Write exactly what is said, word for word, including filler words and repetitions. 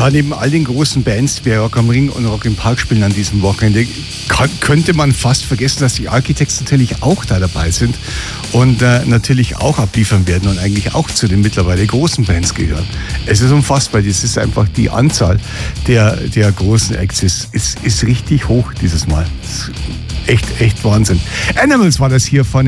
Ja, neben all den großen Bands, wie Rock am Ring und Rock im Park spielen an diesem Wochenende, kann, könnte man fast vergessen, dass die Architects natürlich auch da dabei sind und äh, natürlich auch abliefern werden und eigentlich auch zu den mittlerweile großen Bands gehören. Es ist unfassbar, das ist einfach die Anzahl der, der großen Acts ist, ist, ist richtig hoch dieses Mal. Echt, echt Wahnsinn. Animals war das hier von